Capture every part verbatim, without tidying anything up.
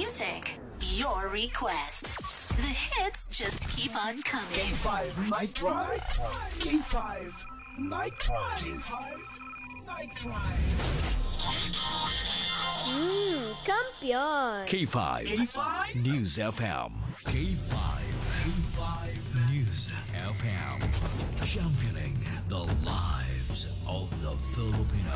music, your request. The hits just keep on coming. K five Night Drive. K five Night Drive. K five Night Drive. Mmm, kampiyon. K five. K five News F M. K five. K five News F M. Championing the lives of the Filipino.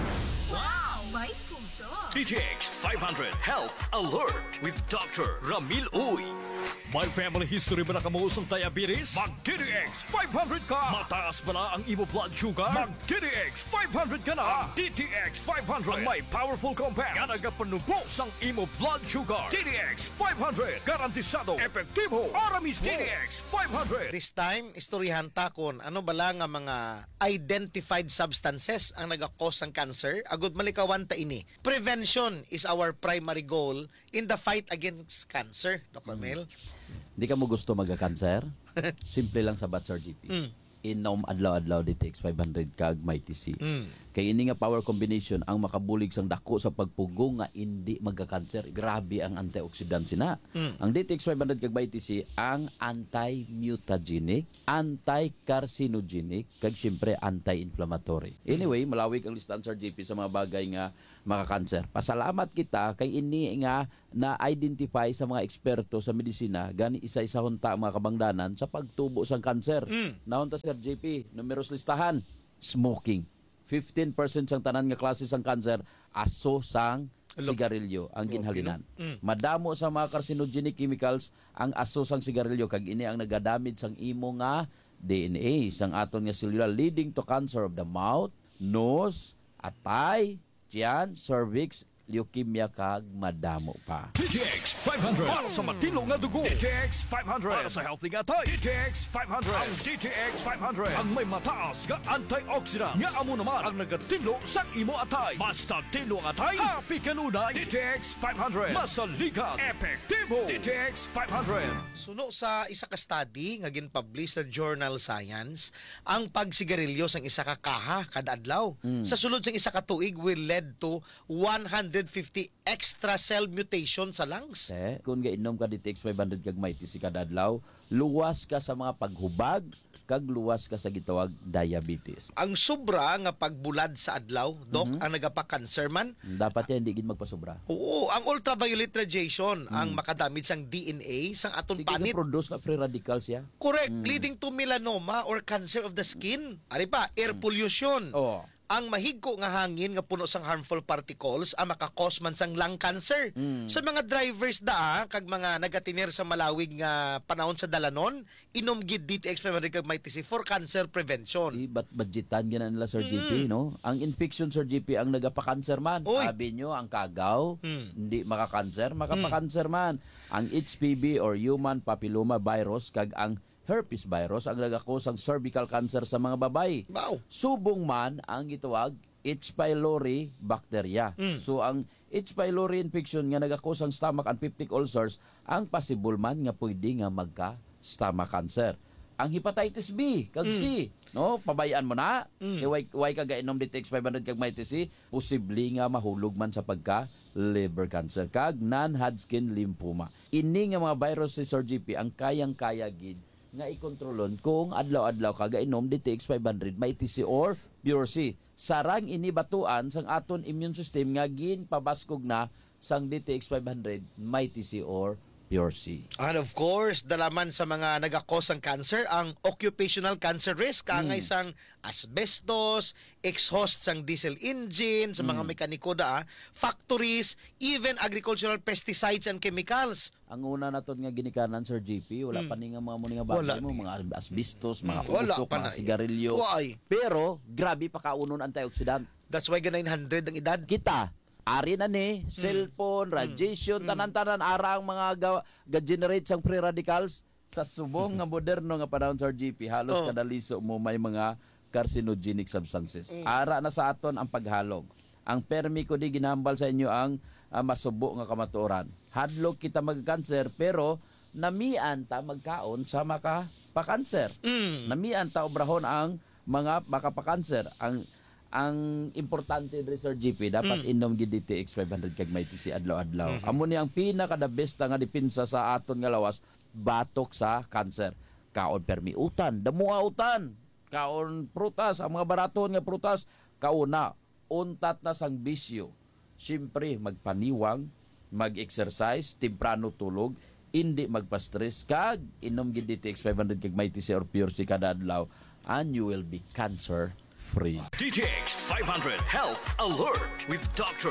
Wow, may puso. D T X five hundred Health Alert with Doctor Ramil Uy. May family history ba na kamuusong diabetes? Mag-D T X five hundred ka! Mataas ba na ang imo blood sugar? Mag-D T X five hundred ka na! Ang D T X five hundred ang may powerful compound nga nagapanubos ang imo blood sugar. D T X five hundred garantisado, epektibo, aramis D T X five hundred. This time, istoryahan ta kon ano bala nga mga identified substances ang nagakos ng cancer. Agud malikawan ta ini. Prevention is our primary goal in the fight against cancer, Doctor Mel. Di ka mo gusto magka-cancer? Simple lang sa Batsar G P. Mm. Inom adlaw-adlaw D T X five hundred kag may T C. Mm. Kay ini nga power combination ang makabulig sang dako sa pagpugong nga hindi magka-cancer. Grabe ang antioxidant sina. Mm. Ang D T X five hundred kag may T C ang anti-mutagenic, anti-carcinogenic kag syempre anti-inflammatory. Anyway, malawig ang listahan Sir G P sa mga bagay nga maka-cancer. Pasalamat kita kay ini nga na-identify sa mga eksperto sa medisina gani isa-isa hunta mga kabangdanan sa pagtubo sang cancer. Mm. Naunta Sir J P, numeros listahan, smoking. fifteen percent sang tanan nga klase sang cancer aso sang sigarilyo ang ginhalinan. Mm. Madamo sa mga carcinogenic chemicals ang aso sang sigarilyo kag ini ang nagadamage sang imo nga D N A sang aton nga selula leading to cancer of the mouth, nose, atay, tiyan, cervix, leukemia kag madamo pa. D T X five hundred para sa matilong nga dugo. D T X five hundred para sa healthy nga tay. D T X five hundred. Ang D T X five hundred ang may mataas nga antioxidant nga amo naman ang nagatilo sa imo atay. Basta tilo ang atay, happy kanunay. D T X five hundred masaligan, epektibo. D T X five hundred. Suno sa isa ka study nga gin-publish sa journal Science, ang pagsigarilyo sang isa ka kaha kada adlaw Mm. sa sulod sang isa ka tuig will lead to one hundred fifty extra cell mutation sa lungs. Eh, kung gainom ka D T X five hundred kag may T C kada adlaw, luwas ka sa mga paghubag kag luwas ka sa gitawag diabetes. Ang sobra nga pagbulad sa adlaw, Dok, ang nagapa-cancer man. Dapat yan hindi gid magpasobra. Oo, ang ultraviolet radiation ang makadamage sang D N A sang aton Hindi panit. ka produce nga free radicals ya. Correct, leading to melanoma or cancer of the skin. Ari pa, air pollution. Oh. Ang mahigko nga hangin nga puno sang harmful particles ang makakos man sang lung cancer. Mm. Sa mga drivers daa kag mga nagatinir sa malawig nga panahon sa dalanon, inom gid D T X five hundred kag may T C for cancer prevention. Di bat budgetan gina nila Sir G P, no? Ang infection Sir G P ang nagapa-cancer man. Oy. Sabi nyo, ang kagaw, Mm. hindi maka-cancer, makapa-cancer man. Ang H P V or human papilloma virus kag ang herpes virus ang nagakos ang cervical cancer sa mga babae. Wow. Subong man ang gitawag H. pylori bacteria. Mm. So ang H. pylori infection nga nagakos ang stomach and peptic ulcers ang possible man nga pwede nga magka stomach cancer. Ang hepatitis B kag Mm. C, no, pabayaan mo na. Mm. Mm. Why why ka gainom D T X five hundred kag may T C, posible nga mahulog man sa pagka liver cancer kag non-Hodgkin lymphoma. Ini nga mga virus si Sir G P ang kayang-kaya gid nga ikontrolon kung adlaw-adlaw ka gainom D T X five hundred may T C or Pure C. Sarang inibatuan sang aton immune system nga gin pabaskog na sang D T X five hundred may T C or Pure C. And of course, dalaman sa mga nagakos ng cancer, ang occupational cancer risk, ang Mm. isang asbestos, exhaust sang diesel engine, sa mga mekaniko da, factories, even agricultural pesticides and chemicals. Ang una naton nga ginikanan Sir G P, wala pa ni nga mga muni nga bagay Wala mo, ni. mga asbestos, mga Mm. Wala usok, pa mga na. sigarilyo. Why? Pero grabe pa kaunon antioxidant. That's why ga nine hundred ang edad. Kita ari na ni cellphone, radiation, tanan-tanan ara ang mga ga- ga-generate sang free radicals sa subong nga moderno nga panahon Sir G P. Halos Oh. kada liso mo may mga carcinogenic substances. Ara na sa aton ang paghalog. Ang permi ko di ginambal sa inyo ang uh, masubo nga kamatuoran. Hadlok kita magkanser pero namian ta magkaon sa maka pa-cancer. Mm. Namian ta obrahon ang mga makapakanser. Ang ang importante rin Sir G P dapat Mm. inom gid D T X five hundred kag may T C adlaw-adlaw. Amo ni ang pinaka the best nga depensa sa aton nga lawas batok sa cancer. Kaon permiutan, damuha utan, kaon prutas, ang mga baraton nga prutas, kauna untat na sang bisyo. Siyempre magpaniwang, mag-exercise, temprano tulog, hindi magpa-stress kag inom gid D T X five hundred kag may T C or Pure C kada adlaw and you will be cancer free. D T X five hundred Health Alert with Doctor